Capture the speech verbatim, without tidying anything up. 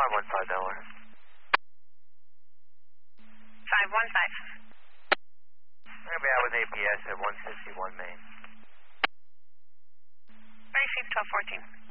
five one five Delaware. five one five. I'm going to be out with A P S at one fifty-one Main. Receive twelve fourteen.